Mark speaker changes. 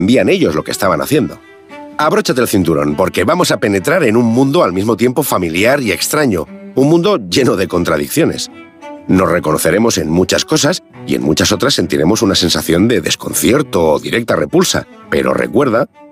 Speaker 1: veían ellos lo que estaban haciendo. Abróchate el cinturón, porque vamos a penetrar en un mundo al mismo tiempo familiar y extraño, un mundo lleno de contradicciones. Nos reconoceremos en muchas cosas y en muchas otras sentiremos una sensación de desconcierto o directa repulsa, pero recuerda